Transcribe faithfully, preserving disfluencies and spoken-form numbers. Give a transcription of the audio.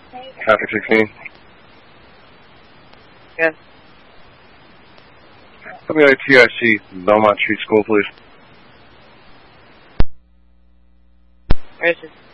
Traffic sixteen. Yes. Tell me like T I C, Belmont Street School, please. Where is it?